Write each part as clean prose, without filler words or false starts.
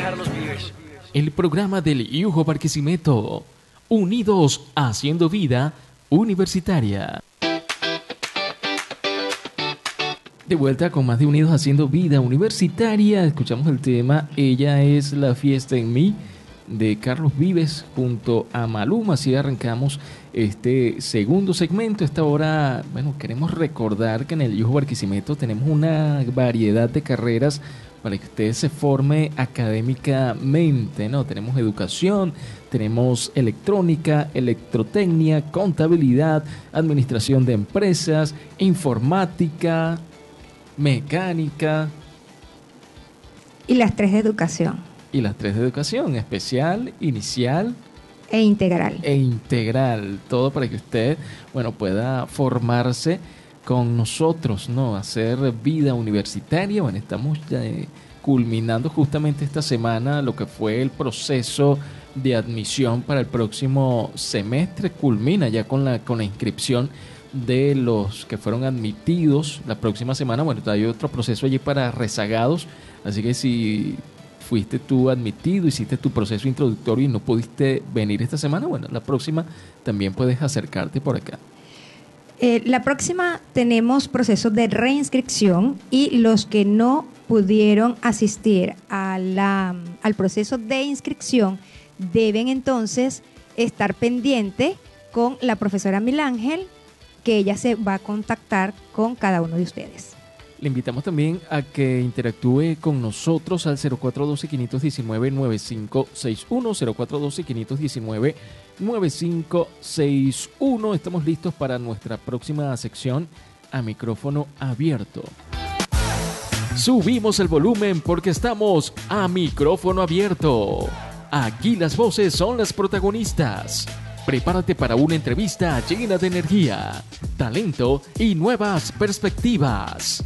El programa del Yuho Barquisimeto, unidos haciendo vida universitaria. De vuelta con más de Unidos haciendo vida universitaria, escuchamos el tema Ella es la fiesta en mí de Carlos Vives junto a Maluma. Así arrancamos este segundo segmento. Esta hora, bueno, queremos recordar que en el Yuho Barquisimeto tenemos una variedad de carreras para que usted se forme académicamente, ¿no? Tenemos educación, tenemos electrónica, electrotecnia, contabilidad, administración de empresas, informática, mecánica. Y las 3 de educación. Y las 3 de educación, especial, inicial e integral. E integral, todo para que usted, bueno, pueda formarse con nosotros, ¿no? Hacer vida universitaria. Bueno, estamos ya culminando justamente esta semana lo que fue el proceso de admisión para el próximo semestre. Culmina ya con la inscripción de los que fueron admitidos la próxima semana. Bueno, hay otro proceso allí para rezagados, así que si fuiste tú admitido, hiciste tu proceso introductorio y no pudiste venir esta semana, bueno, la próxima también puedes acercarte por acá. La próxima tenemos proceso de reinscripción y los que no pudieron asistir al proceso de inscripción deben entonces estar pendiente con la profesora Milángel, que ella se va a contactar con cada uno de ustedes. Le invitamos también a que interactúe con nosotros al 0412-519-9561, 0412-519-9561. Estamos listos para nuestra próxima sección a micrófono abierto. Subimos el volumen porque estamos a micrófono abierto. Aquí las voces son las protagonistas. Prepárate para una entrevista llena de energía, talento y nuevas perspectivas.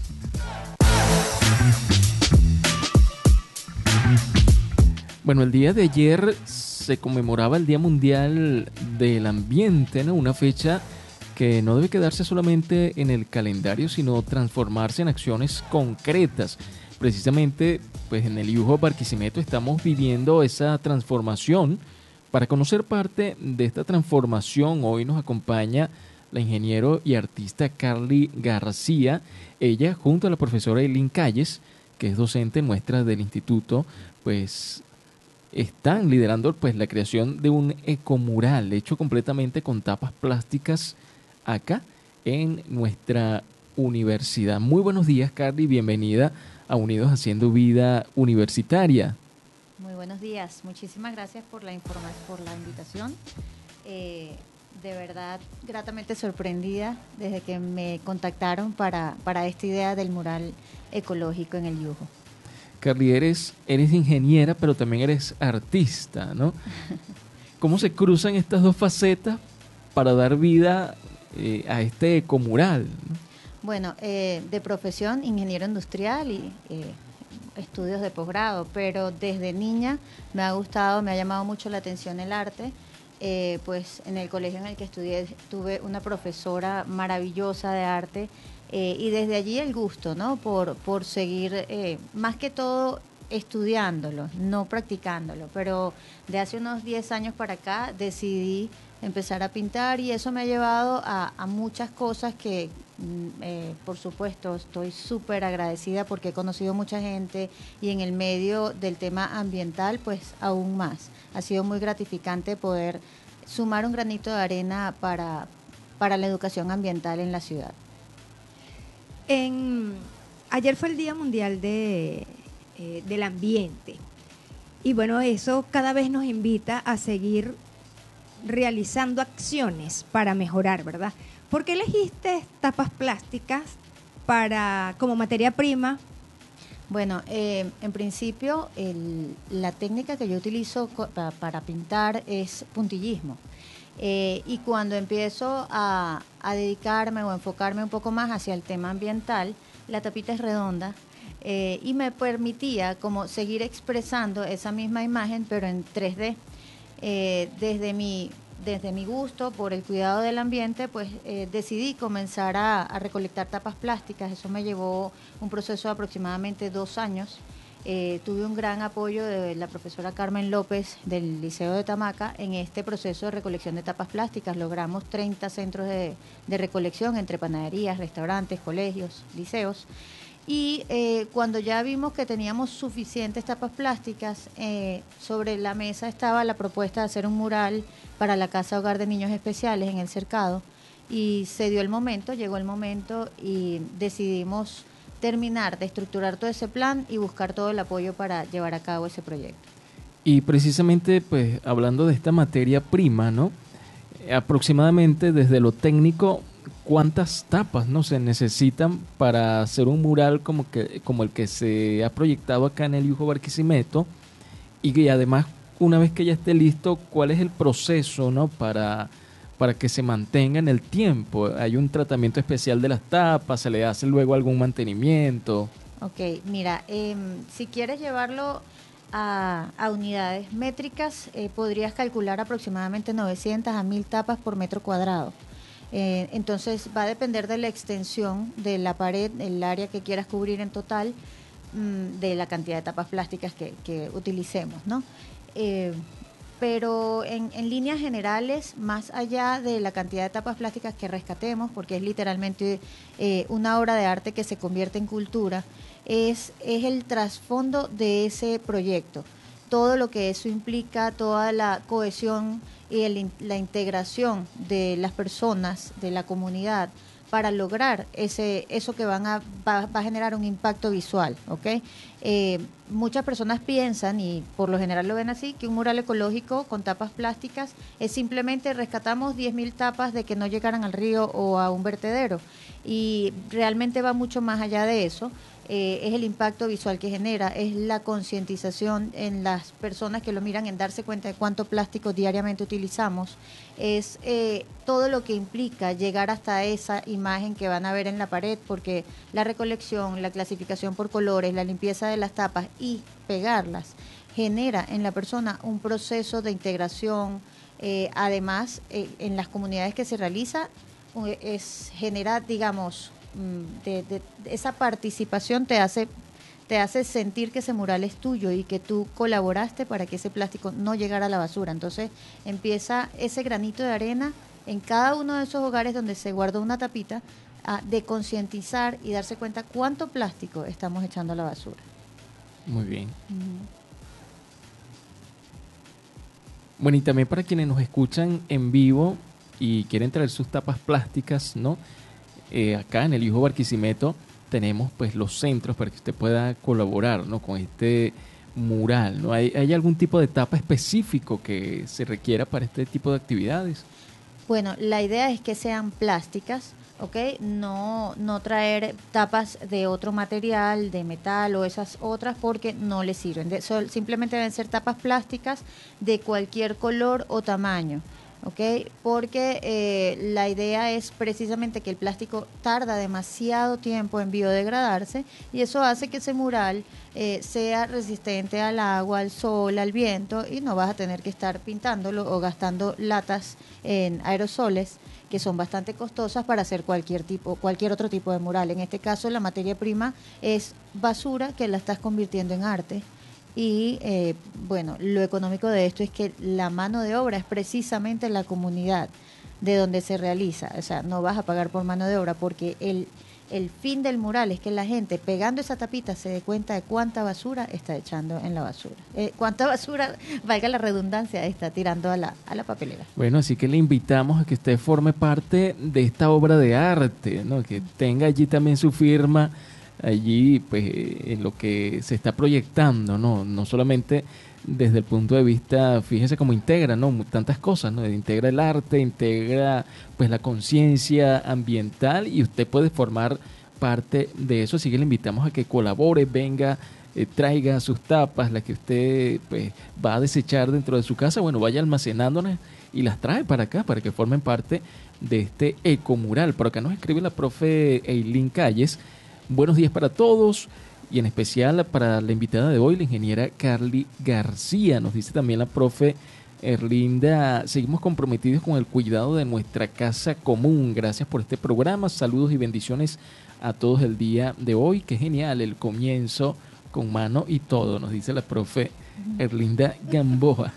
Bueno, el día de ayer se conmemoraba el Día Mundial del Ambiente, ¿no? Una fecha que no debe quedarse solamente en el calendario, sino transformarse en acciones concretas. Precisamente, pues en el Yuho Barquisimeto estamos viviendo esa transformación. Para conocer parte de esta transformación, hoy nos acompaña la ingeniero y artista Carly García. Ella, junto a la profesora Eileen Calles, que es docente nuestra del instituto, pues están liderando pues la creación de un ecomural hecho completamente con tapas plásticas acá en nuestra universidad. Muy buenos días, Carly, bienvenida a Unidos Haciendo Vida Universitaria. Muy buenos días, muchísimas gracias por la invitación. De verdad, gratamente sorprendida desde que me contactaron para esta idea del mural ecológico en el Yuho. Carly, eres ingeniera, pero también eres artista, ¿no? ¿Cómo se cruzan estas dos facetas para dar vida a este ecomural, ¿no? Bueno, de profesión, ingeniero industrial y estudios de posgrado, pero desde niña me ha llamado mucho la atención el arte. Pues en el colegio en el que estudié tuve una profesora maravillosa de arte. Y desde allí el gusto, ¿no? Por seguir, más que todo, estudiándolo, no practicándolo. Pero de hace unos 10 años para acá decidí empezar a pintar y eso me ha llevado a muchas cosas que, por supuesto, estoy súper agradecida porque he conocido mucha gente y en el medio del tema ambiental, pues aún más. Ha sido muy gratificante poder sumar un granito de arena para la educación ambiental en la ciudad. Ayer fue el Día Mundial del Ambiente y bueno, eso cada vez nos invita a seguir realizando acciones para mejorar, ¿verdad? ¿Por qué elegiste tapas plásticas como materia prima? Bueno, en principio la técnica que yo utilizo para pintar es puntillismo. Y cuando empiezo a dedicarme o a enfocarme un poco más hacia el tema ambiental, la tapita es redonda y me permitía como seguir expresando esa misma imagen pero en 3D. Desde mi gusto por el cuidado del ambiente, pues decidí comenzar a recolectar tapas plásticas. Eso me llevó un proceso de aproximadamente 2 años. Tuve un gran apoyo de la profesora Carmen López del Liceo de Tamaca en este proceso de recolección de tapas plásticas. Logramos 30 centros de recolección entre panaderías, restaurantes, colegios, liceos. Y cuando ya vimos que teníamos suficientes tapas plásticas, sobre la mesa estaba la propuesta de hacer un mural para la Casa Hogar de Niños Especiales en el Cercado. Y se dio el momento, llegó el momento y decidimos terminar de estructurar todo ese plan y buscar todo el apoyo para llevar a cabo ese proyecto. Y precisamente, pues, hablando de esta materia prima, ¿no? Aproximadamente desde lo técnico, ¿cuántas tapas no se necesitan para hacer un mural como el que se ha proyectado acá en el Yujo Barquisimeto? Y además, una vez que ya esté listo, ¿cuál es el proceso, no, para que se mantenga en el tiempo? ¿Hay un tratamiento especial de las tapas? ¿Se le hace luego algún mantenimiento? Ok, mira, si quieres llevarlo a unidades métricas, podrías calcular aproximadamente 900 a 1000 tapas por metro cuadrado. Entonces va a depender de la extensión de la pared, el área que quieras cubrir en total, de la cantidad de tapas plásticas que utilicemos, ¿no? Pero en líneas generales, más allá de la cantidad de tapas plásticas que rescatemos, porque es literalmente una obra de arte que se convierte en cultura, es el trasfondo de ese proyecto. Todo lo que eso implica, toda la cohesión y la integración de las personas, de la comunidad, para lograr eso que va a generar un impacto visual, ¿ok? Muchas personas piensan, y por lo general lo ven así, que un mural ecológico con tapas plásticas es simplemente rescatamos 10.000 tapas de que no llegaran al río o a un vertedero, y realmente va mucho más allá de eso. Es el impacto visual que genera, es la concientización en las personas que lo miran, en darse cuenta de cuánto plástico diariamente utilizamos, es todo lo que implica llegar hasta esa imagen que van a ver en la pared, porque la recolección, la clasificación por colores, la limpieza de las tapas y pegarlas genera en la persona un proceso de integración. Además, en las comunidades que se realiza, genera, digamos, de esa participación te hace sentir que ese mural es tuyo y que tú colaboraste para que ese plástico no llegara a la basura. Entonces empieza ese granito de arena en cada uno de esos hogares donde se guardó una tapita, de concientizar y darse cuenta cuánto plástico estamos echando a la basura. Muy bien. Bueno, y también para quienes nos escuchan en vivo y quieren traer sus tapas plásticas, ¿no? Acá en el Yujo Barquisimeto tenemos pues los centros para que usted pueda colaborar, ¿no?, con este mural, ¿no? ¿Hay algún tipo de tapa específico que se requiera para este tipo de actividades? Bueno, la idea es que sean plásticas, ¿ok? No traer tapas de otro material, de metal o esas otras, porque no les sirven. Simplemente deben ser tapas plásticas de cualquier color o tamaño, ¿ok? Porque la idea es precisamente que el plástico tarda demasiado tiempo en biodegradarse, y eso hace que ese mural sea resistente al agua, al sol, al viento, y no vas a tener que estar pintándolo o gastando latas en aerosoles, que son bastante costosas para hacer cualquier otro tipo de mural. En este caso, la materia prima es basura que la estás convirtiendo en arte. Y bueno, lo económico de esto es que la mano de obra es precisamente la comunidad de donde se realiza. O sea, no vas a pagar por mano de obra, porque el fin del mural es que la gente, pegando esa tapita, se dé cuenta de cuánta basura está echando en la basura. Cuánta basura, valga la redundancia, está tirando a la papelera. Bueno, así que le invitamos a que usted forme parte de esta obra de arte, ¿no? Que tenga allí también su firma, allí pues en lo que se está proyectando, no solamente desde el punto de vista, fíjese cómo integra, ¿no?, tantas cosas, ¿no? Integra el arte, integra pues la conciencia ambiental, y usted puede formar parte de eso. Así que le invitamos a que colabore, venga, traiga sus tapas, las que usted pues va a desechar dentro de su casa, bueno, vaya almacenándolas y las trae para acá para que formen parte de este ecomural. Por acá nos escribe la profe Eileen Calles: buenos días para todos, y en especial para la invitada de hoy, la ingeniera Carly García. Nos dice también la profe Erlinda: seguimos comprometidos con el cuidado de nuestra casa común. Gracias por este programa. Saludos y bendiciones a todos el día de hoy. Qué genial el comienzo con mano y todo, nos dice la profe Erlinda Gamboa.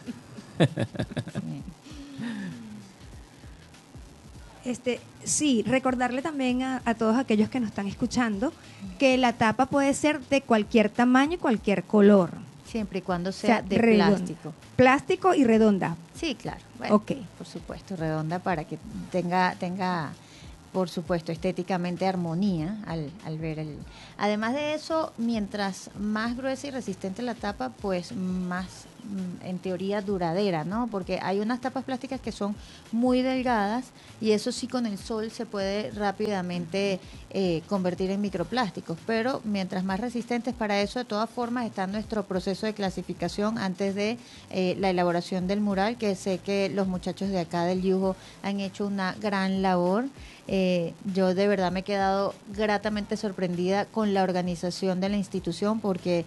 Sí, recordarle también a todos aquellos que nos están escuchando que la tapa puede ser de cualquier tamaño y cualquier color. Siempre y cuando sea de redonda. plástico. Plástico y redonda. Sí, claro. Bueno, Ok. Por supuesto, redonda para que tenga por supuesto, estéticamente armonía al ver el... Además de eso, mientras más gruesa y resistente la tapa, pues más, en teoría, duradera, ¿no? Porque hay unas tapas plásticas que son muy delgadas y eso sí con el sol se puede rápidamente convertir en microplásticos, pero mientras más resistentes, para eso de todas formas está nuestro proceso de clasificación antes de la elaboración del mural, que sé que los muchachos de acá del Yujo han hecho una gran labor. Yo de verdad me he quedado gratamente sorprendida con la organización de la institución porque,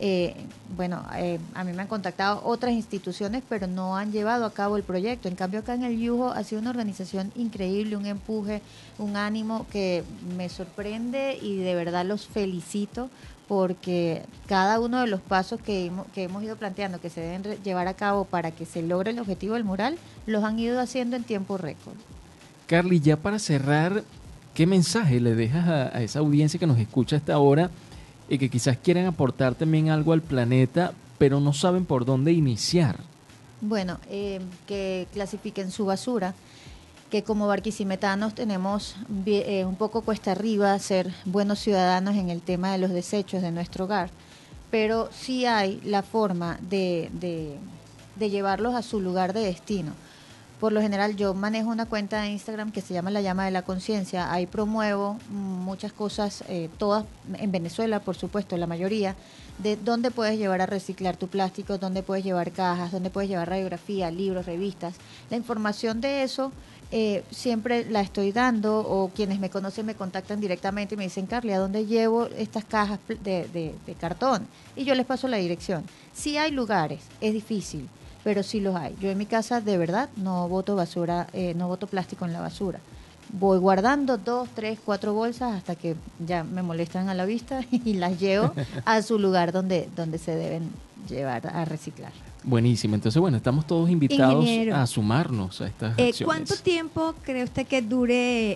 a mí me han contactado otras instituciones, pero no han llevado a cabo el proyecto. En cambio, acá en el Yujo ha sido una organización increíble, un empuje, un ánimo que me sorprende y de verdad los felicito porque cada uno de los pasos que hemos ido planteando que se deben llevar a cabo para que se logre el objetivo del mural, los han ido haciendo en tiempo récord. Carly, ya para cerrar, ¿qué mensaje le dejas a esa audiencia que nos escucha a esta hora y que quizás quieren aportar también algo al planeta, pero no saben por dónde iniciar? Bueno, que clasifiquen su basura, que como barquisimetanos tenemos un poco cuesta arriba ser buenos ciudadanos en el tema de los desechos de nuestro hogar, pero sí hay la forma de llevarlos a su lugar de destino. Por lo general yo manejo una cuenta de Instagram que se llama La Llama de la Conciencia. Ahí promuevo muchas cosas, todas en Venezuela, por supuesto, la mayoría, de dónde puedes llevar a reciclar tu plástico, dónde puedes llevar cajas, dónde puedes llevar radiografía, libros, revistas. La información de eso siempre la estoy dando, o quienes me conocen me contactan directamente y me dicen, Carly, ¿a dónde llevo estas cajas de cartón? Y yo les paso la dirección. Sí hay lugares, es difícil, pero sí los hay. Yo en mi casa de verdad no boto basura, no boto plástico en la basura. Voy guardando 2, 3, 4 bolsas hasta que ya me molestan a la vista y las llevo a su lugar donde se deben llevar a reciclar. Buenísimo. Entonces, bueno, estamos todos invitados Ingeniero, a sumarnos a estas acciones. ¿cuánto tiempo cree usted que dure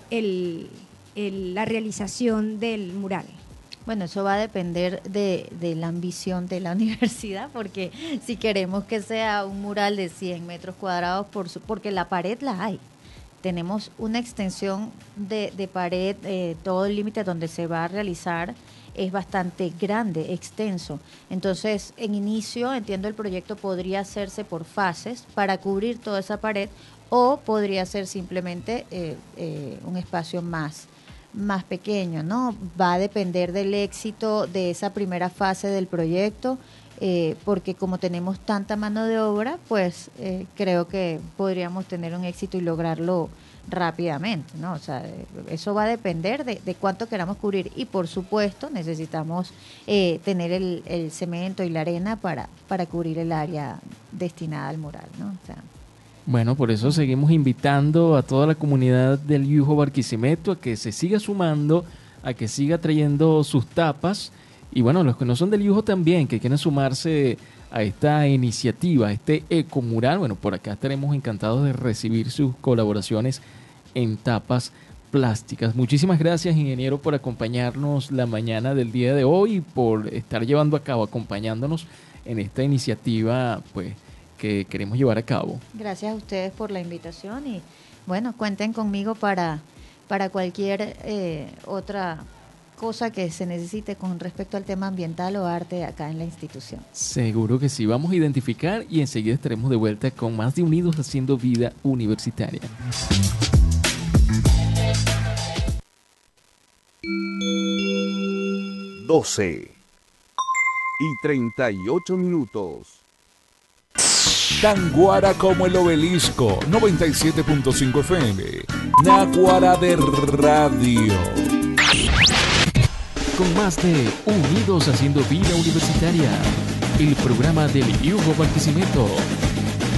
la realización del mural? Bueno, eso va a depender de la ambición de la universidad, porque si queremos que sea un mural de 100 metros cuadrados, porque la pared la hay. Tenemos una extensión de pared, todo el límite donde se va a realizar es bastante grande, extenso. Entonces, en inicio, entiendo, el proyecto podría hacerse por fases para cubrir toda esa pared, o podría ser simplemente un espacio más pequeño, ¿no? Va a depender del éxito de esa primera fase del proyecto, porque como tenemos tanta mano de obra, pues creo que podríamos tener un éxito y lograrlo rápidamente, ¿no? O sea, eso va a depender de cuánto queramos cubrir, y por supuesto necesitamos tener el cemento y la arena para cubrir el área destinada al mural, ¿no? O sea, bueno, por eso seguimos invitando a toda la comunidad del Yujo Barquisimeto a que se siga sumando, a que siga trayendo sus tapas, y bueno, los que no son del Yujo también, que quieren sumarse a esta iniciativa, a este ecomural, bueno, por acá estaremos encantados de recibir sus colaboraciones en tapas plásticas. Muchísimas gracias, ingeniero, por acompañarnos la mañana del día de hoy y por estar llevando a cabo, acompañándonos en esta iniciativa, pues, que queremos llevar a cabo. gracias a ustedes por la invitación y bueno, cuenten conmigo para cualquier otra cosa que se necesite con respecto al tema ambiental o arte acá en la institución. Seguro que sí, vamos a identificar y enseguida estaremos de vuelta con más de Unidos Haciendo Vida Universitaria. Doce y 38 minutos. Tan guara como el obelisco, 97.5 FM. Náguara de Radio. Con más de Unidos Haciendo Vida Universitaria, el programa del Yujo Barquisimeto.